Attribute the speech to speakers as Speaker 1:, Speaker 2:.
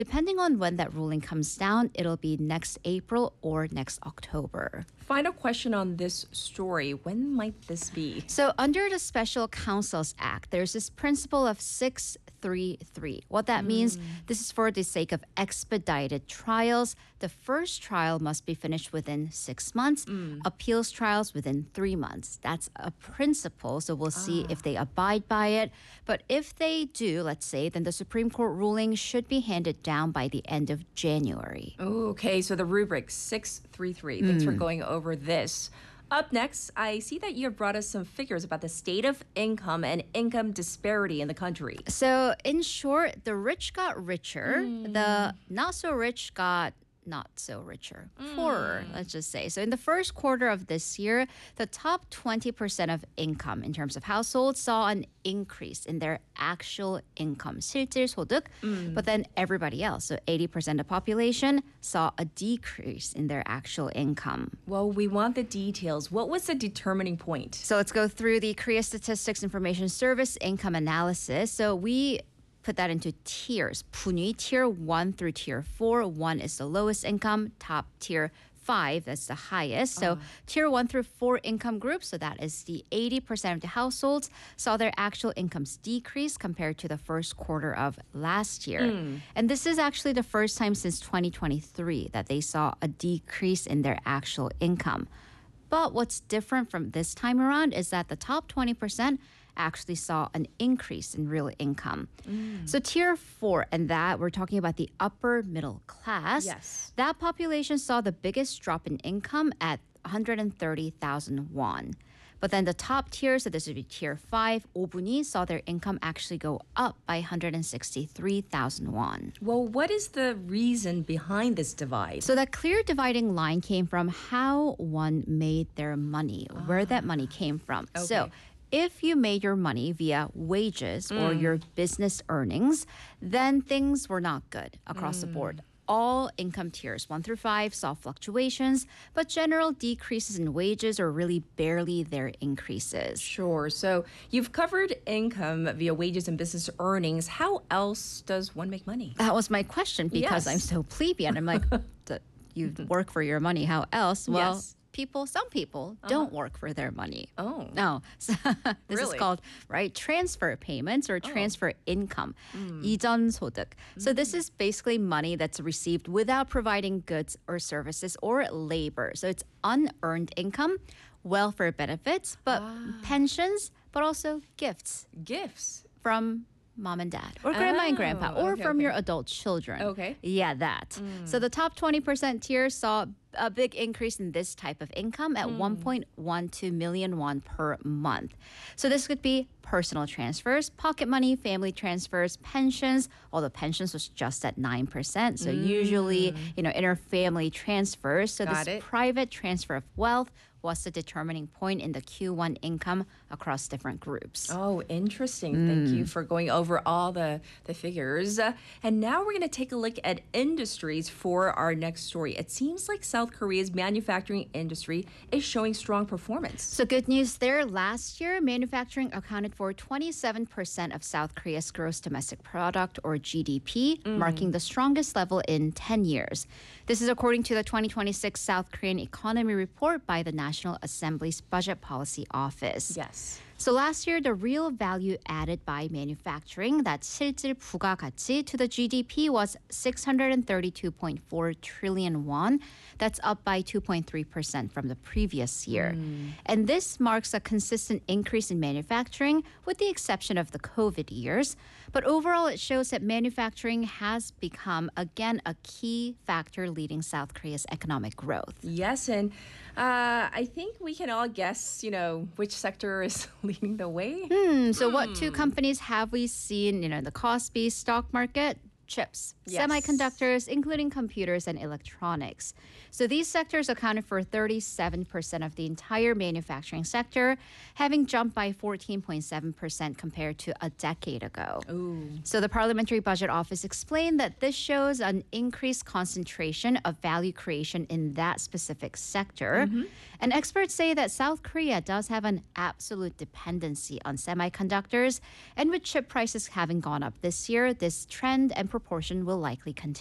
Speaker 1: Depending on when that ruling comes down, it'll be next April or next October.
Speaker 2: Final question on this story. When might this be?
Speaker 1: So, under the Special Counsels Act, there's this principle of 633. What that means, this is for the sake of expedited trials. The first trial must be finished within 6 months, appeals trials within 3 months. That's a principle, so we'll see if they abide by it. But if they do, let's say, then the Supreme Court ruling should be handed down by the end of January.
Speaker 2: Okay, so the rubric 633. Thanks for going over this. Up next, I see that you have brought us some figures about the state of income and income disparity in the country.
Speaker 1: So, in short, the rich got richer, the not so rich got not so richer, poorer, let's just say. So in the first quarter of this year, the top 20% of income in terms of households saw an increase in their actual income, 실질 소득. But then everybody else, so 80% of the population, saw a decrease in their actual income.
Speaker 2: Well, we want the details. What was the determining point?
Speaker 1: So let's go through the Korea Statistics Information Service income analysis. So we put that into tiers. 분위, tier 1 through tier 4. 1 is the lowest income, top tier 5, that's the highest. So tier 1 through 4 income groups, so that is the 80% of the households, saw their actual incomes decrease compared to the first quarter of last year. And this is actually the first time since 2023 that they saw a decrease in their actual income. But what's different from this time around is that the top 20% actually saw an increase in real income. So tier 4, and that we're talking about the upper middle class.
Speaker 2: Yes.
Speaker 1: That population saw the biggest drop in income at 130,000 won. But then the top tier, so this would be tier 5, 5분위, saw their income actually go up by 163,000 won.
Speaker 2: Well, what is the reason behind this divide?
Speaker 1: So that clear dividing line came from how one made their money, where that money came from. So if you made your money via wages or your business earnings, then things were not good across the board. All income tiers, 1 through 5, saw fluctuations, but general decreases in wages or really barely their increases.
Speaker 2: Sure. So you've covered income via wages and business earnings. How else does one make money?
Speaker 1: That was my question because
Speaker 2: Yes.
Speaker 1: I'm so plebeian. I'm like, you work for your money. How else? Well,
Speaker 2: Yes.
Speaker 1: some people don't work for their money.
Speaker 2: Oh.
Speaker 1: No. So this is
Speaker 2: Really?
Speaker 1: called, right, transfer payments or transfer income. 이전 소득. So this is basically money that's received without providing goods or services or labor. So it's unearned income, welfare benefits, but pensions, but also gifts
Speaker 2: Gifts.
Speaker 1: from mom and dad or grandma and grandpa or
Speaker 2: okay,
Speaker 1: from
Speaker 2: okay.
Speaker 1: your adult children.
Speaker 2: Okay.
Speaker 1: Yeah, that. So the top 20% tier saw a big increase in this type of income at 1.12 million won per month. So this could be personal transfers, pocket money, family transfers, pensions, although pensions was just at 9%. So usually, inter-family transfers. So
Speaker 2: Got
Speaker 1: this
Speaker 2: it.
Speaker 1: private transfer of wealth was the determining point in the Q1 income across different groups.
Speaker 2: Oh, interesting. Thank you for going over all the figures. And now we're going to take a look at industries for our next story. It seems like South Korea's manufacturing industry is showing strong performance.
Speaker 1: So good news there. Last year, manufacturing accounted for 27% of South Korea's gross domestic product or GDP, marking the strongest level in 10 years. This is according to the 2026 South Korean Economy Report by the National Assembly's Budget Policy Office.
Speaker 2: Yes.
Speaker 1: So last year, the real value added by manufacturing, that's 실질 부가가치, to the GDP was 632.4 trillion won. That's up by 2.3% from the previous year. And this marks a consistent increase in manufacturing, with the exception of the COVID years. But overall, it shows that manufacturing has become, again, a key factor leading South Korea's economic growth.
Speaker 2: Yes, and I think we can all guess, which sector is leading the way.
Speaker 1: So what two companies have we seen, in the Kospi stock market? Chips,
Speaker 2: Yes.
Speaker 1: semiconductors, including computers and electronics. So these sectors accounted for 37% of the entire manufacturing sector, having jumped by 14.7% compared to a decade ago.
Speaker 2: Ooh.
Speaker 1: So the Parliamentary Budget Office explained that this shows an increased concentration of value creation in that specific sector. And experts say that South Korea does have an absolute dependency on semiconductors. And with chip prices having gone up this year, this trend and proportion proportion will likely continue.